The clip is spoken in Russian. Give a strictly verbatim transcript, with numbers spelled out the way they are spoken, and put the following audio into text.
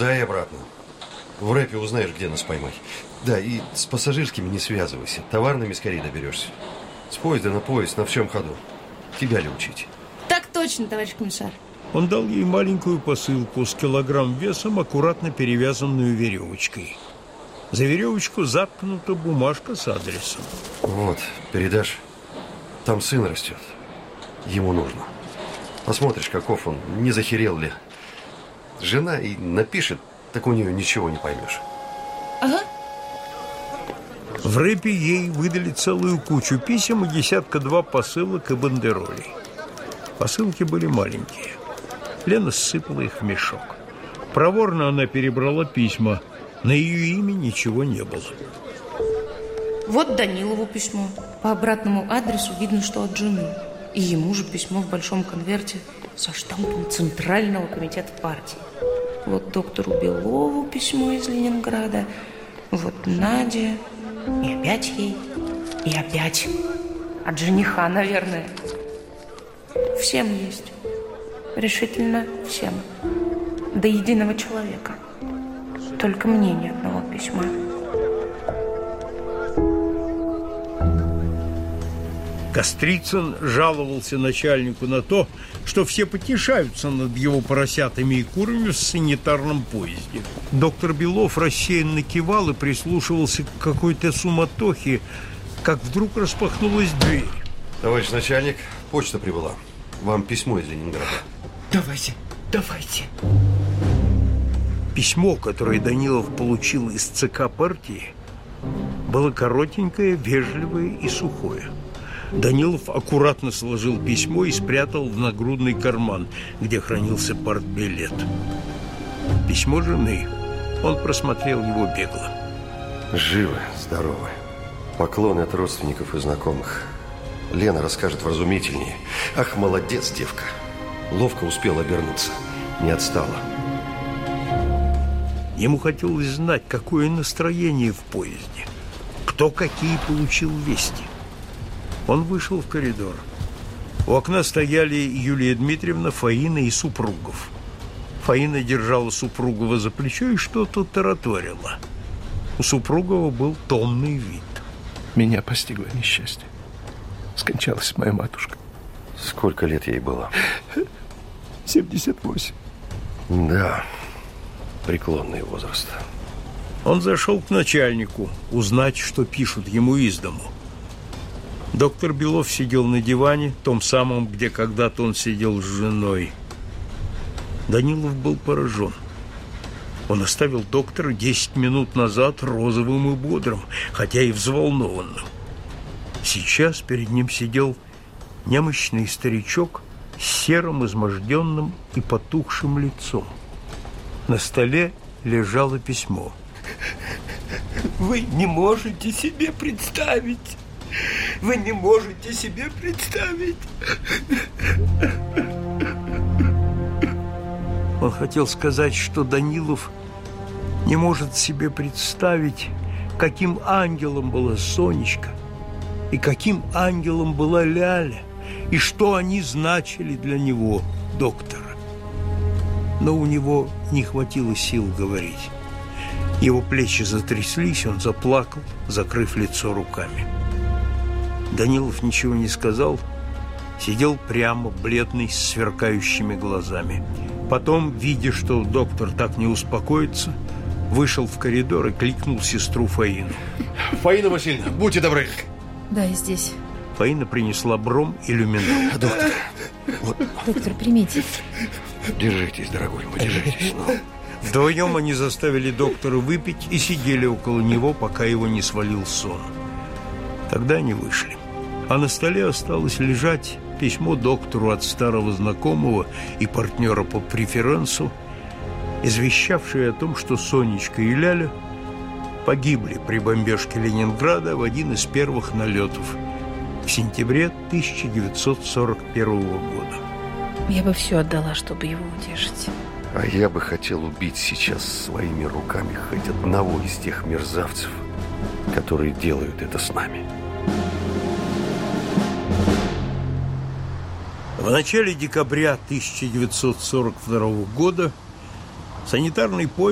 Туда и обратно. В рэпе узнаешь, где нас поймать. Да, и с пассажирскими не связывайся. Товарными скорее доберешься. С поезда на поезд на всем ходу. Тебя ли учить? Так точно, товарищ комиссар. Он дал ей маленькую посылку с килограмм весом, аккуратно перевязанную веревочкой. За веревочку заткнута бумажка с адресом. Вот, передашь. Там сын растет. Ему нужно. Посмотришь, каков он, не захерел ли. Жена и напишет, так у нее ничего не поймешь. Ага. В рэпе ей выдали целую кучу писем и десятка-два посылок и бандеролей. Посылки были маленькие. Лена ссыпала их в мешок. Проворно она перебрала письма. На ее имя ничего не было. Вот Данилову письмо. По обратному адресу видно, что от жены. И ему же письмо в большом конверте со штампом Центрального комитета партии. Вот доктору Белову письмо из Ленинграда. Вот Наде. И опять ей. И опять. От жениха, наверное. Всем есть. Решительно всем. До единого человека. Только мне ни одного письма. Кострицын жаловался начальнику на то, что все потешаются над его поросятами и курами в санитарном поезде. Доктор Белов рассеянно кивал и прислушивался к какой-то суматохе, как вдруг распахнулась дверь. Товарищ начальник, почта прибыла. Вам письмо из Ленинграда. Давайте, давайте. Письмо, которое Данилов получил из ЦК партии, было коротенькое, вежливое и сухое. Данилов аккуратно сложил письмо и спрятал в нагрудный карман, где хранился партбилет. Письмо жены. Он просмотрел его бегло. Живы, здоровы. Поклоны от родственников и знакомых. Лена расскажет вразумительнее. Ах, молодец, девка. Ловко успела обернуться. Не отстала. Ему хотелось знать, какое настроение в поезде. Кто какие получил вести. Он вышел в коридор. У окна стояли Юлия Дмитриевна, Фаина и Супругов. Фаина держала Супругова за плечо и что-то тараторила. У Супругова был томный вид. Меня постигло несчастье. Скончалась моя матушка. Сколько лет ей было? семьдесят восемь. Да, преклонный возраст. Он зашел к начальнику узнать, что пишут ему из дому. Доктор Белов сидел на диване, том самом, где когда-то он сидел с женой. Данилов был поражен. Он оставил доктора десять минут назад розовым и бодрым, хотя и взволнованным. Сейчас перед ним сидел немощный старичок с серым, изможденным и потухшим лицом. На столе лежало письмо. Вы не можете себе представить. Вы не можете себе представить. Он хотел сказать, что Данилов не может себе представить, каким ангелом была Сонечка и каким ангелом была Ляля, и что они значили для него, доктора. Но у него не хватило сил говорить. Его плечи затряслись, он заплакал, закрыв лицо руками. Данилов ничего не сказал, сидел прямо, бледный, с сверкающими глазами. Потом, видя, что доктор так не успокоится, вышел в коридор и кликнул сестру Фаину. Фаина Васильевна, будьте добры. Да, я здесь. Фаина принесла бром и люминол. Доктор, вот. Доктор, примите. Держитесь, дорогой мой, держитесь. Ну. Вдвоем они заставили доктора выпить и сидели около него, пока его не свалил сон. Тогда они вышли. А на столе осталось лежать письмо доктору от старого знакомого и партнера по преферансу, извещавшее о том, что Сонечка и Ляля погибли при бомбежке Ленинграда в один из первых налетов в сентябре тысяча девятьсот сорок первого года. Я бы все отдала, чтобы его утешить. А я бы хотел убить сейчас своими руками хоть одного из тех мерзавцев, которые делают это с нами. В начале декабря тысяча девятьсот сорок второго года санитарный поезд